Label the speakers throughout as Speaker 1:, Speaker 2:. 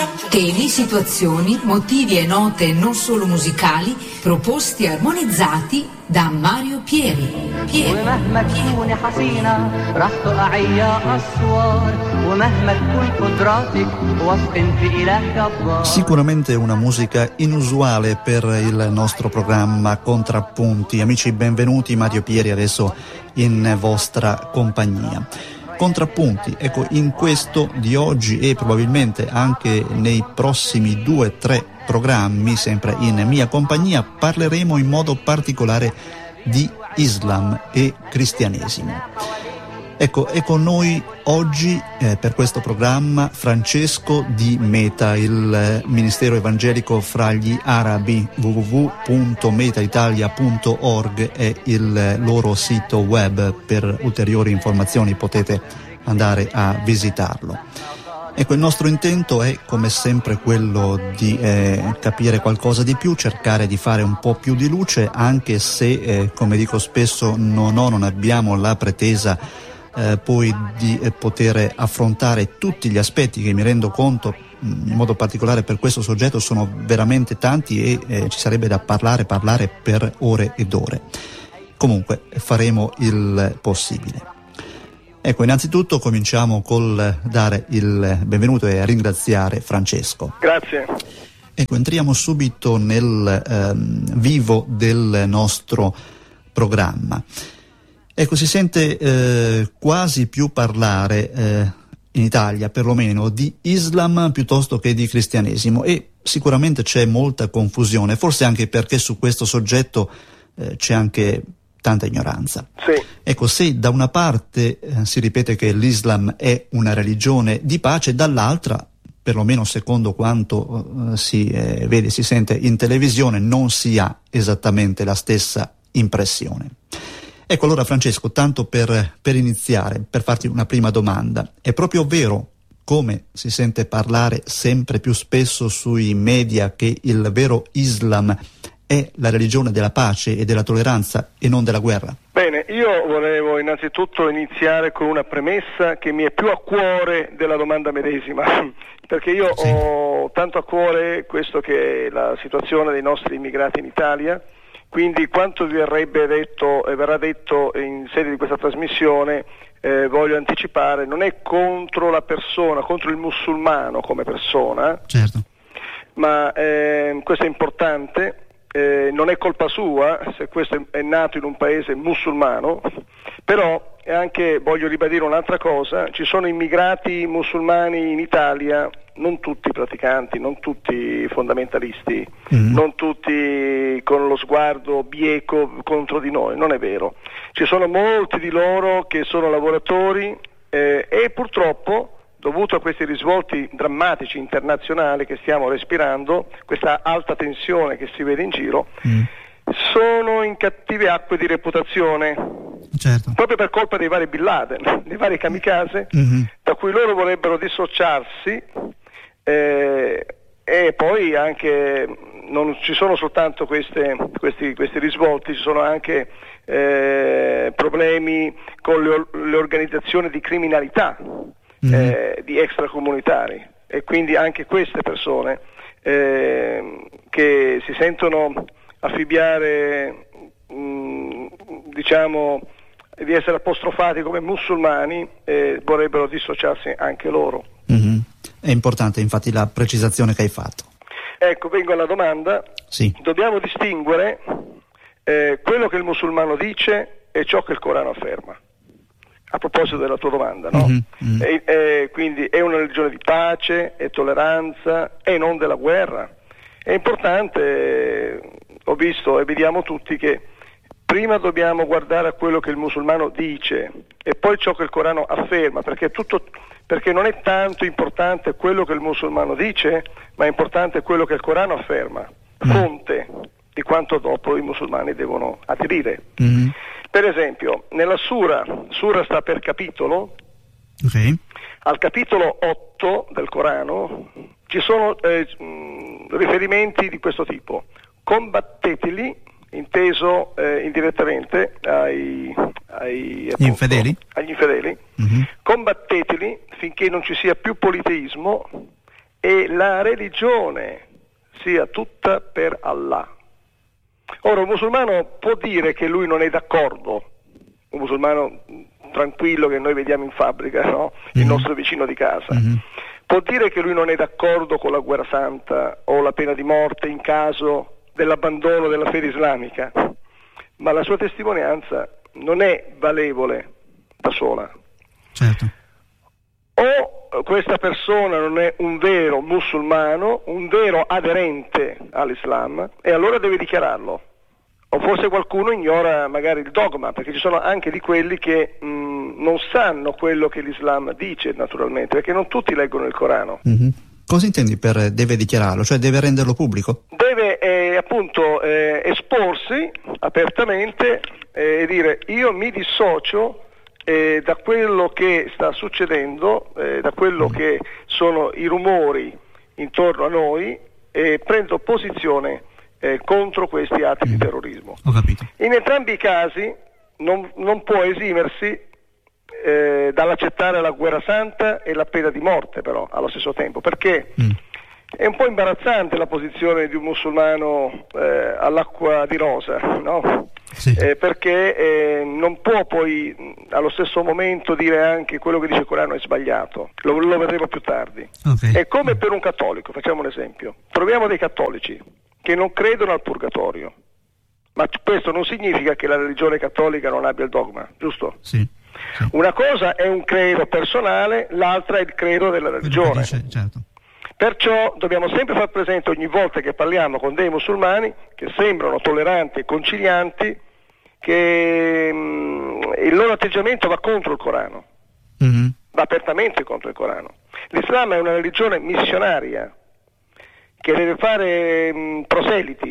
Speaker 1: Temi, situazioni, motivi e note non solo musicali, proposti e armonizzati da Mario Pieri.
Speaker 2: Sicuramente una musica inusuale per il nostro programma Contrappunti. Amici, benvenuti, Mario Pieri adesso in vostra compagnia. Contrappunti, ecco, in questo di oggi e probabilmente anche nei prossimi 2-3 programmi, sempre in mia compagnia, parleremo in modo particolare di Islam e cristianesimo. Ecco, è con noi oggi per questo programma Francesco Di Meta, il Ministero Evangelico fra gli Arabi. www.metaitalia.org è il loro sito web, per ulteriori informazioni potete andare a visitarlo. Ecco, il nostro intento è come sempre quello di capire qualcosa di più, cercare di fare un po' più di luce, anche se, come dico spesso, non abbiamo la pretesa poi di poter affrontare tutti gli aspetti che, mi rendo conto, in modo particolare per questo soggetto, sono veramente tanti e ci sarebbe da parlare per ore ed ore. Comunque faremo il possibile. Ecco, innanzitutto cominciamo col dare il benvenuto e ringraziare Francesco.
Speaker 3: Grazie.
Speaker 2: Ecco, entriamo subito nel vivo del nostro programma. Ecco, si sente quasi più parlare in Italia, perlomeno, di Islam piuttosto che di cristianesimo, e sicuramente c'è molta confusione, forse anche perché su questo soggetto c'è anche tanta ignoranza.
Speaker 3: Sì.
Speaker 2: Ecco, se da una parte si ripete che l'Islam è una religione di pace, dall'altra, perlomeno secondo quanto si vede, si sente in televisione, non si ha esattamente la stessa impressione. Ecco, allora Francesco, tanto per iniziare, per farti una prima domanda, è proprio vero, come si sente parlare sempre più spesso sui media, che il vero Islam è la religione della pace e della tolleranza e non della guerra?
Speaker 3: Bene, io volevo innanzitutto iniziare con una premessa che mi è più a cuore della domanda medesima, perché io ho tanto a cuore questo che è la situazione dei nostri immigrati in Italia. Quindi quanto verrebbe detto e verrà detto in sede di questa trasmissione, voglio anticipare, non è contro la persona, contro il musulmano come persona,
Speaker 2: certo,
Speaker 3: ma questo è importante, non è colpa sua se questo è nato in un paese musulmano, però anche voglio ribadire un'altra cosa: ci sono immigrati musulmani in Italia, non tutti praticanti, non tutti fondamentalisti, non tutti con lo sguardo bieco contro di noi, non è vero. Ci sono molti di loro che sono lavoratori e purtroppo, dovuto a questi risvolti drammatici internazionali che stiamo respirando, questa alta tensione che si vede in giro, sono in cattive acque di reputazione.
Speaker 2: Certo.
Speaker 3: Proprio per colpa dei vari Bin Laden, dei vari kamikaze, da cui loro vorrebbero dissociarsi, e poi anche non ci sono soltanto questi risvolti, ci sono anche problemi con le organizzazioni di criminalità di extracomunitari, e quindi anche queste persone che si sentono affibbiare, diciamo, di essere apostrofati come musulmani, vorrebbero dissociarsi anche loro.
Speaker 2: È importante infatti la precisazione che hai fatto.
Speaker 3: Ecco, vengo alla domanda.
Speaker 2: Sì.
Speaker 3: Dobbiamo distinguere quello che il musulmano dice e ciò che il Corano afferma. A proposito della tua domanda, no? Quindi è una religione di pace, è tolleranza e non della guerra. È importante, ho visto e vediamo tutti che prima dobbiamo guardare a quello che il musulmano dice e poi ciò che il Corano afferma, perché non è tanto importante quello che il musulmano dice, ma è importante quello che il Corano afferma, fonte di quanto dopo i musulmani devono aderire. Per esempio, nella Sura sta per capitolo, al capitolo 8 del Corano ci sono riferimenti di questo tipo: combatteteli, inteso indirettamente agli
Speaker 2: infedeli,
Speaker 3: combatteteli finché non ci sia più politeismo e la religione sia tutta per Allah. Ora, un musulmano può dire che lui non è d'accordo, un musulmano tranquillo che noi vediamo in fabbrica, no? Il nostro vicino di casa, può dire che lui non è d'accordo con la guerra santa o la pena di morte in caso dell'abbandono della fede islamica, ma la sua testimonianza non è valevole da sola.
Speaker 2: Certo.
Speaker 3: O questa persona non è un vero musulmano, un vero aderente all'Islam, e allora deve dichiararlo. O forse qualcuno ignora magari il dogma, perché ci sono anche di quelli che non sanno quello che l'Islam dice, naturalmente, perché non tutti leggono il Corano.
Speaker 2: Cosa intendi per deve dichiararlo? Cioè deve renderlo pubblico?
Speaker 3: Deve esporsi apertamente e dire: io mi dissocio da quello che sta succedendo, da quello che sono i rumori intorno a noi, e prendo posizione contro questi atti di terrorismo.
Speaker 2: Ho capito.
Speaker 3: In entrambi i casi non può esimersi dall'accettare la guerra santa e la pena di morte, però allo stesso tempo, perché è un po' imbarazzante la posizione di un musulmano all'acqua di rosa, no?
Speaker 2: Sì.
Speaker 3: Perché non può poi allo stesso momento dire anche quello che dice il Corano è sbagliato, lo vedremo più tardi.
Speaker 2: Okay.
Speaker 3: È come per un cattolico, facciamo un esempio: troviamo dei cattolici che non credono al purgatorio, ma questo non significa che la religione cattolica non abbia il dogma, giusto?
Speaker 2: Sì.
Speaker 3: Una cosa è un credo personale, l'altra è il credo della religione.
Speaker 2: Certo.
Speaker 3: Perciò dobbiamo sempre far presente, ogni volta che parliamo con dei musulmani che sembrano tolleranti e concilianti, che il loro atteggiamento va contro il Corano, va apertamente contro il Corano. L'Islam è una religione missionaria che deve fare proseliti,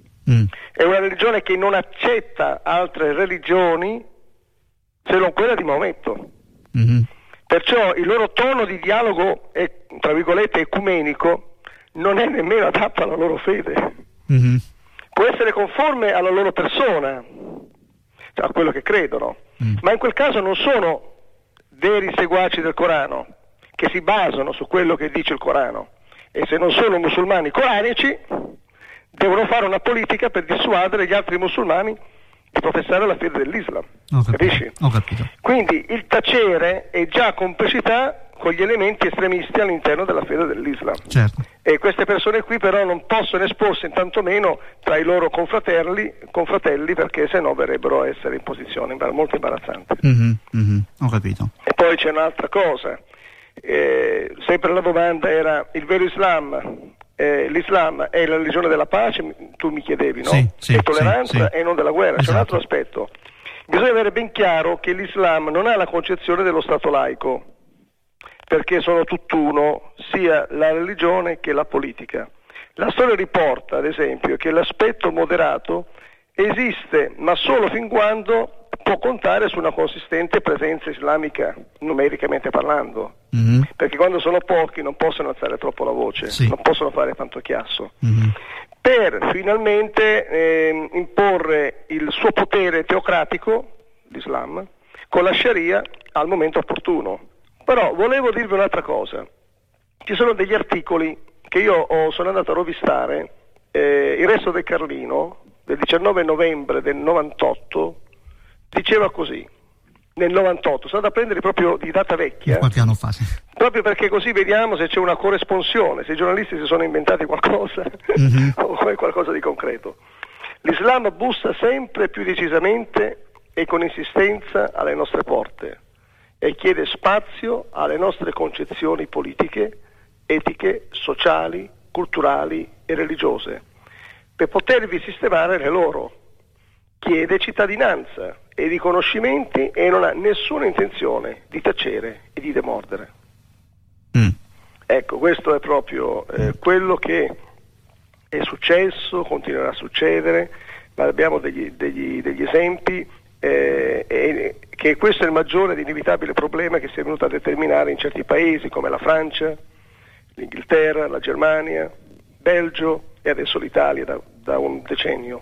Speaker 3: è una religione che non accetta altre religioni se non quella di Maometto. Perciò il loro tono di dialogo è, tra virgolette, ecumenico, non è nemmeno adatto alla loro fede. Può essere conforme alla loro persona, cioè a quello che credono, ma in quel caso non sono veri seguaci del Corano, che si basano su quello che dice il Corano, e se non sono musulmani coranici devono fare una politica per dissuadere gli altri musulmani di professare la fede dell'Islam. Capisci?
Speaker 2: Ho capito.
Speaker 3: Quindi il tacere è già complicità con gli elementi estremisti all'interno della fede dell'Islam.
Speaker 2: Certo.
Speaker 3: E queste persone qui però non possono esporsi tantomeno tra i loro confratelli, perché sennò verrebbero a essere in posizione molto imbarazzante.
Speaker 2: Ho capito.
Speaker 3: E poi c'è un'altra cosa, sempre la domanda era: il vero Islam, l'Islam è la religione della pace, tu mi chiedevi, no?
Speaker 2: Sì,
Speaker 3: e tolleranza
Speaker 2: sì.
Speaker 3: e non della guerra.
Speaker 2: Esatto.
Speaker 3: C'è un altro aspetto: bisogna avere ben chiaro che l'Islam non ha la concezione dello Stato laico, perché sono tutt'uno sia la religione che la politica. La storia riporta, ad esempio, che l'aspetto moderato esiste, ma solo fin quando può contare su una consistente presenza islamica, numericamente parlando. Perché quando sono pochi non possono alzare troppo la voce, non possono fare tanto chiasso. Per finalmente imporre il suo potere teocratico, l'Islam, con la Sharia al momento opportuno. Però volevo dirvi un'altra cosa: ci sono degli articoli che io sono andato a rovistare, il Resto del Carlino del 19 novembre del 98 diceva così, nel 98, sono andato a prendere proprio di data vecchia,
Speaker 2: qualche anno fa, sì.
Speaker 3: Proprio perché così vediamo se c'è una corresponsione, se i giornalisti si sono inventati qualcosa o è qualcosa di concreto. L'Islam bussa sempre più decisamente e con insistenza alle nostre porte e chiede spazio alle nostre concezioni politiche, etiche, sociali, culturali e religiose, per potervi sistemare le loro. Chiede cittadinanza e riconoscimenti e non ha nessuna intenzione di tacere e di demordere. Ecco, questo è proprio quello che è successo, continuerà a succedere, ma abbiamo degli esempi, che questo è il maggiore ed inevitabile problema che si è venuto a determinare in certi paesi come la Francia, l'Inghilterra, la Germania, Belgio e adesso l'Italia da un decennio.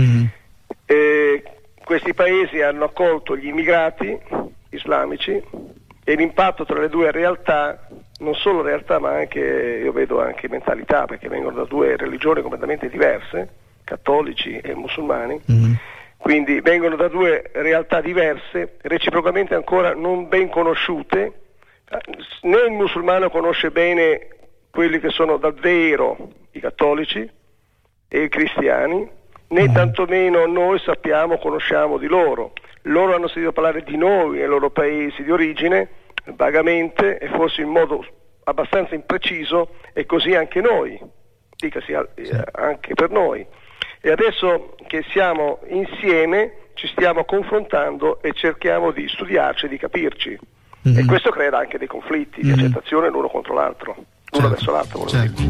Speaker 3: Questi paesi hanno accolto gli immigrati islamici e l'impatto tra le due realtà non solo realtà ma anche, io vedo anche mentalità, perché vengono da due religioni completamente diverse, cattolici e musulmani, quindi vengono da due realtà diverse, reciprocamente ancora non ben conosciute. Né il musulmano conosce bene quelli che sono davvero i cattolici e i cristiani, né tantomeno noi conosciamo di loro. Loro hanno sentito parlare di noi nei loro paesi di origine, vagamente e forse in modo abbastanza impreciso, e così anche noi, dicasi anche per noi. E adesso che siamo insieme ci stiamo confrontando e cerchiamo di studiarci, di capirci. E questo crea anche dei conflitti di accettazione l'uno contro l'altro, l'uno verso l'altro.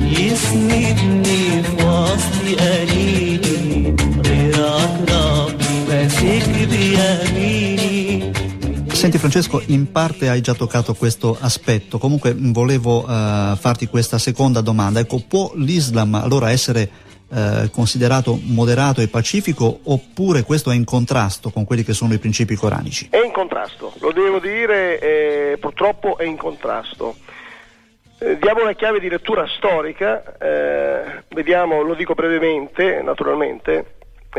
Speaker 2: Senti Francesco, in parte hai già toccato questo aspetto, comunque volevo farti questa seconda domanda. Ecco, può l'Islam allora essere considerato moderato e pacifico, oppure questo è in contrasto con quelli che sono i principi coranici?
Speaker 3: È in contrasto, lo devo dire, purtroppo è in contrasto. Diamo una chiave di lettura storica, vediamo, lo dico brevemente, naturalmente,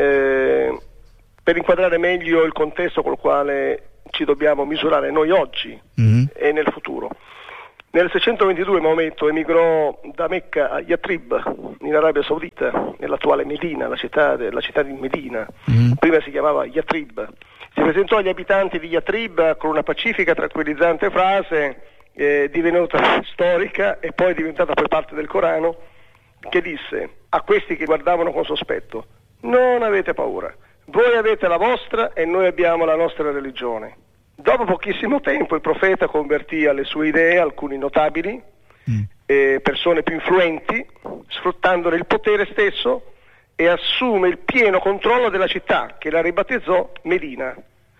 Speaker 3: per inquadrare meglio il contesto col quale ci dobbiamo misurare noi oggi e nel futuro. Nel 622 Maometto emigrò da Mecca a Yatrib, in Arabia Saudita, nell'attuale Medina, la città di Medina. Prima si chiamava Yatrib. Si presentò agli abitanti di Yatrib con una pacifica, tranquillizzante frase, divenuta storica e poi diventata poi parte del Corano, che disse a questi che guardavano con sospetto: non avete paura, voi avete la vostra e noi abbiamo la nostra religione. Dopo pochissimo tempo il profeta convertì alle sue idee alcuni notabili, persone più influenti, sfruttandone il potere stesso, e assume il pieno controllo della città, che la ribattezzò Medina,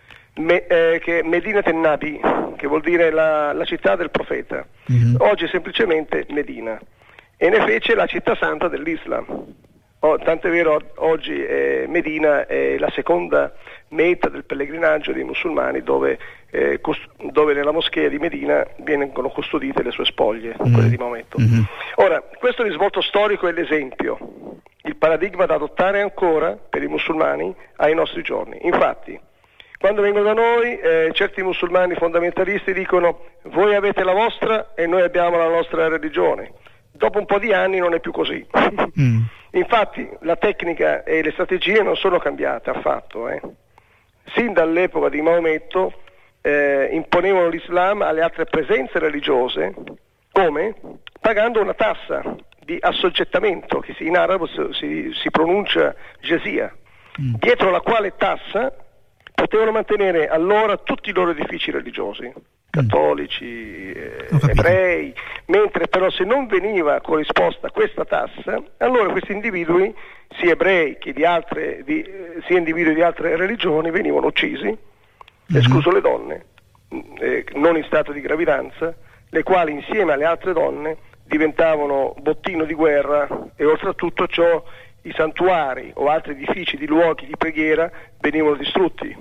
Speaker 3: che Medinat en-Nabi, che vuol dire la città del profeta. Oggi semplicemente Medina, e ne fece la città santa dell'Islam. Tant'è vero, oggi Medina è la seconda meta del pellegrinaggio dei musulmani, dove nella moschea di Medina vengono custodite le sue spoglie, quelle di Maometto. Ora, questo risvolto storico è l'esempio, il paradigma da adottare ancora per i musulmani ai nostri giorni. Infatti, quando vengono da noi, certi musulmani fondamentalisti dicono: voi avete la vostra e noi abbiamo la nostra religione. Dopo un po' di anni non è più così. Infatti la tecnica e le strategie non sono cambiate affatto. Sin dall'epoca di Maometto imponevano l'Islam alle altre presenze religiose, come? Pagando una tassa di assoggettamento, che in arabo si pronuncia jizya, dietro la quale tassa potevano mantenere allora tutti i loro edifici religiosi, cattolici, ebrei, mentre però se non veniva corrisposta questa tassa, allora questi individui, sia ebrei che sia individui di altre religioni, venivano uccisi, escluso le donne, non in stato di gravidanza, le quali insieme alle altre donne diventavano bottino di guerra, e oltre a tutto ciò i santuari o altri edifici di luoghi di preghiera venivano distrutti.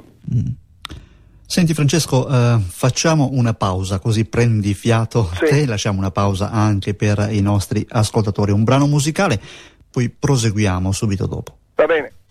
Speaker 2: Senti Francesco, facciamo una pausa, così prendi fiato te, lasciamo una pausa anche per i nostri ascoltatori, un brano musicale, poi proseguiamo subito dopo.
Speaker 3: Va bene.